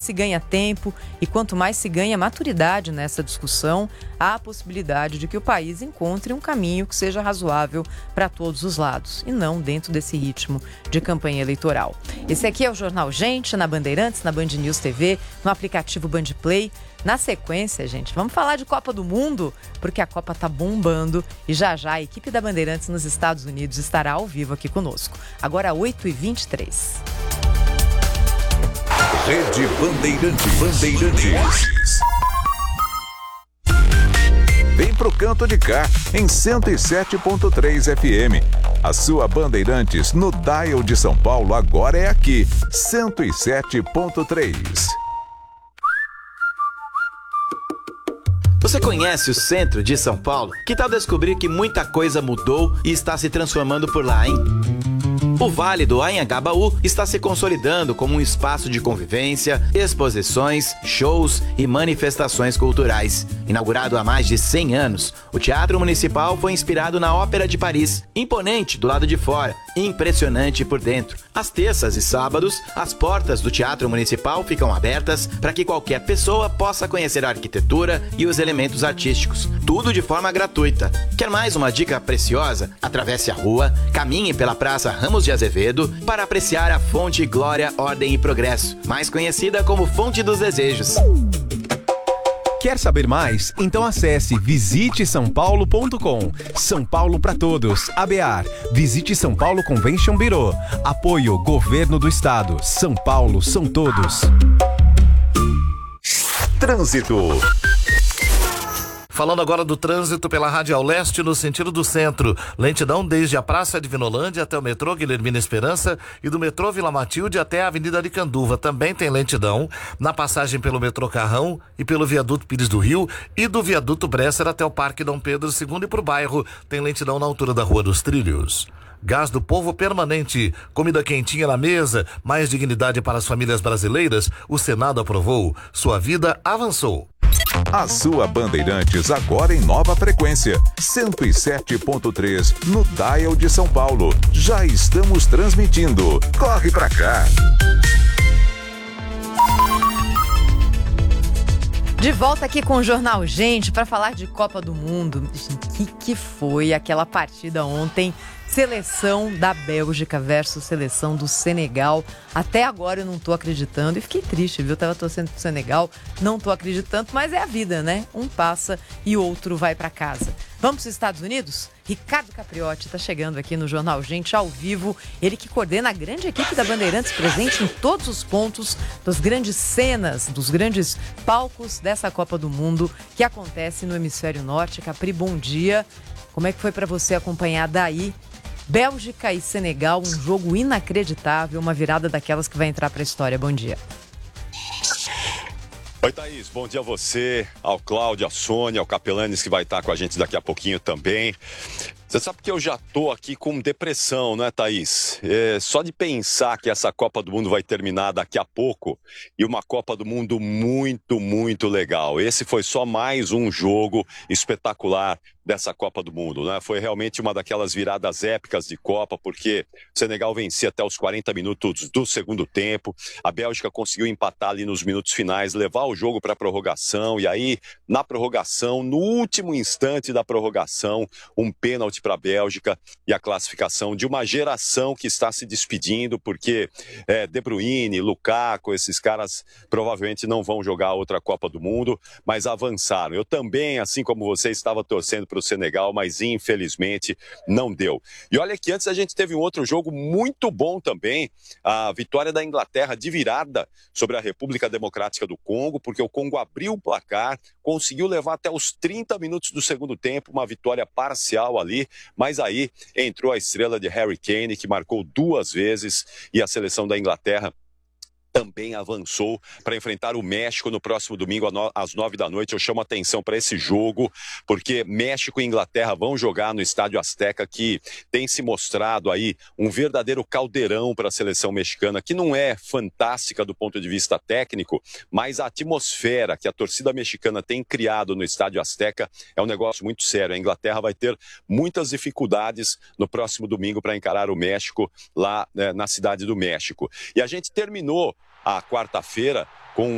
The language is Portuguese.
se ganha tempo e quanto mais se ganha maturidade nessa discussão, há a possibilidade de que o país encontre um caminho que seja razoável para todos os lados e não dentro desse ritmo de campanha eleitoral. Esse aqui é o Jornal Gente, na Bandeirantes, na Band News TV, no aplicativo Band Play. Na sequência, gente, vamos falar de Copa do Mundo, porque a Copa tá bombando e já a equipe da Bandeirantes nos Estados Unidos estará ao vivo aqui conosco. Agora 8h23. Rede Bandeirantes. Vem pro canto de cá, em 107.3 FM. A sua Bandeirantes no dial de São Paulo agora é aqui, 107.3. Você conhece o centro de São Paulo? Que tal descobrir que muita coisa mudou e está se transformando por lá, hein? O Vale do Anhangabaú está se consolidando como um espaço de convivência, exposições, shows e manifestações culturais. Inaugurado há mais de 100 anos, o Teatro Municipal foi inspirado na Ópera de Paris. Imponente do lado de fora, impressionante por dentro. Às terças e sábados, as portas do Teatro Municipal ficam abertas para que qualquer pessoa possa conhecer a arquitetura e os elementos artísticos. Tudo de forma gratuita. Quer mais uma dica preciosa? Atravesse a rua, caminhe pela Praça Ramos de Azevedo para apreciar a Fonte Glória, Ordem e Progresso, mais conhecida como Fonte dos Desejos. Quer saber mais? Então acesse visitesaopaulo.com. São Paulo para todos. ABAR. Visite São Paulo Convention Bureau. Apoio Governo do Estado. São Paulo são todos. Trânsito. Falando agora do trânsito pela Radial Leste no sentido do centro. Lentidão desde a Praça de Vinolândia até o metrô Guilhermina Esperança e do metrô Vila Matilde até a Avenida Aricanduva. Também tem lentidão na passagem pelo metrô Carrão e pelo viaduto Pires do Rio e do viaduto Bresser até o Parque Dom Pedro II e pro bairro tem lentidão na altura da Rua dos Trilhos. Gás do Povo permanente, comida quentinha na mesa, mais dignidade para as famílias brasileiras. O Senado aprovou. Sua vida avançou. A sua Bandeirantes agora em nova frequência, 107.3 no dial de São Paulo. Já estamos transmitindo. Corre pra cá. De volta aqui com o Jornal Gente para falar de Copa do Mundo. Que foi aquela partida ontem? Seleção da Bélgica versus seleção do Senegal. Até agora eu não tô acreditando e fiquei triste, viu? Eu tava torcendo pro Senegal, não tô acreditando, mas é a vida, né? Um passa e outro vai para casa. Vamos para os Estados Unidos? Ricardo Capriotti tá chegando aqui no Jornal Gente ao vivo. Ele que coordena a grande equipe da Bandeirantes, presente em todos os pontos das grandes cenas, dos grandes palcos dessa Copa do Mundo que acontece no Hemisfério Norte. Capri, bom dia. Como é que foi para você acompanhar daí? Bélgica e Senegal, um jogo inacreditável, uma virada daquelas que vai entrar para a história. Bom dia. Oi, Thaís. Bom dia a você, ao Cláudio, à Sônia, ao Capelanes, que vai estar com a gente daqui a pouquinho também. Você sabe que eu já tô aqui com depressão, não é, Thaís? Só de pensar que essa Copa do Mundo vai terminar daqui a pouco e uma Copa do Mundo muito, muito legal. Esse foi só mais um jogo espetacular dessa Copa do Mundo, né? Foi realmente uma daquelas viradas épicas de Copa, porque o Senegal vencia até os 40 minutos do segundo tempo, a Bélgica conseguiu empatar ali nos minutos finais, levar o jogo para a prorrogação, e aí, na prorrogação, no último instante da prorrogação, um pênalti para a Bélgica e a classificação de uma geração que está se despedindo, porque De Bruyne, Lukaku, esses caras provavelmente não vão jogar outra Copa do Mundo, mas avançaram. Eu também, assim como você, estava torcendo para o Senegal, mas infelizmente não deu. E olha que antes a gente teve um outro jogo muito bom também, a vitória da Inglaterra de virada sobre a República Democrática do Congo, porque o Congo abriu o placar, conseguiu levar até os 30 minutos do segundo tempo, uma vitória parcial ali, mas aí entrou a estrela de Harry Kane, que marcou 2 vezes, e a seleção da Inglaterra também avançou para enfrentar o México no próximo domingo às 9 da noite. Eu chamo atenção para esse jogo, porque México e Inglaterra vão jogar no Estádio Azteca, que tem se mostrado aí um verdadeiro caldeirão para a seleção mexicana, que não é fantástica do ponto de vista técnico, mas a atmosfera que a torcida mexicana tem criado no Estádio Azteca é um negócio muito sério. A Inglaterra vai ter muitas dificuldades no próximo domingo para encarar o México lá na Cidade do México. E a gente terminou a quarta-feira com